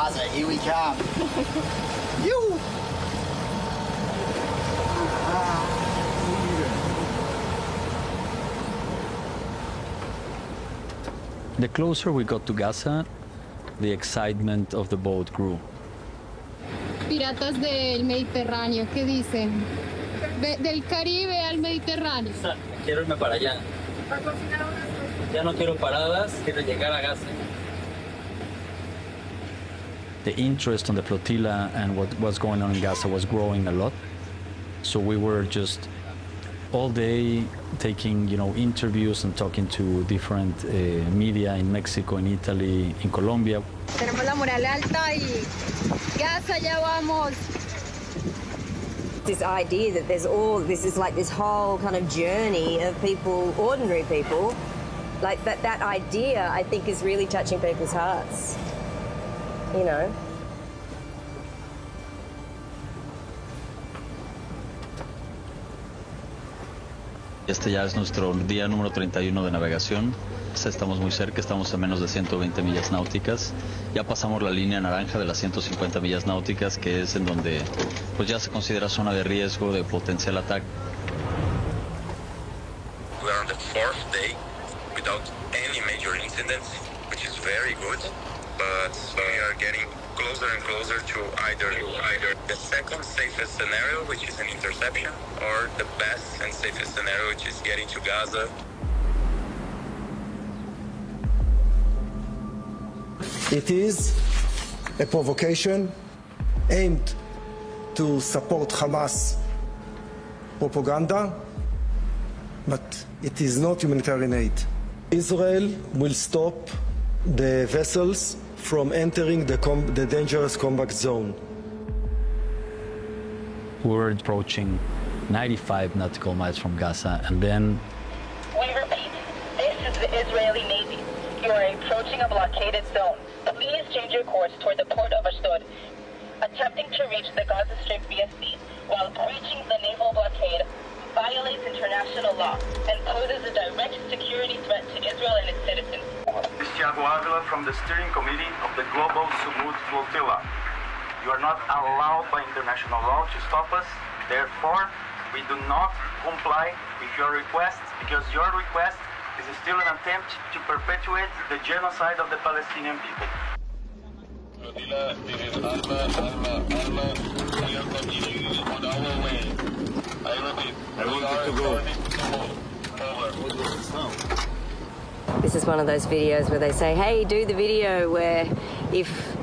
Gaza, here we come. You. The closer we got to Gaza, the excitement of the boat grew. Piratas del Mediterráneo, ¿qué dicen? Del Caribe al Mediterráneo. Quiero irme para allá. Ya no quiero paradas, quiero llegar a Gaza. The interest on the flotilla and what was going on in Gaza was growing a lot. So we were just all day taking, interviews and talking to different media in Mexico, in Italy, in Colombia. Tenemos la moral alta y Gaza, ya vamos. This idea that this is like this whole kind of journey of people, ordinary people, like that idea I think is really touching people's hearts, Este ya es nuestro día número 31 de navegación. Estamos muy cerca, estamos a menos de 120 millas náuticas. Ya pasamos la línea naranja de las 150 millas náuticas, que es en donde pues ya se considera zona de riesgo de potencial ataque. We are on the fourth day without any major incidents, which is very good. But we are getting closer and closer to either the second safest scenario, which is an interception, or the best and safest scenario, which is getting to Gaza. It is a provocation aimed to support Hamas propaganda, but it is not humanitarian aid. Israel will stop the vessels from entering the dangerous combat zone. We're approaching 95 nautical miles from Gaza, and then... We repeat, this is the Israeli Navy. You are approaching a blockaded zone. Please change your course toward the port of Ashdod. Attempting to reach the Gaza Strip via sea while breaching the naval blockade violates international law and poses a direct security threat to Israel and its citizens. This is Thiago Avila from the steering committee of the Global Sumud Flotilla. You are not allowed by international law to stop us. Therefore, we do not comply with your request because your request is still an attempt to perpetuate the genocide of the Palestinian people. Flotilla, Alma, we are continuing on our way. I repeat, we are returning to move. This is one of those videos where they say, hey, do the video where if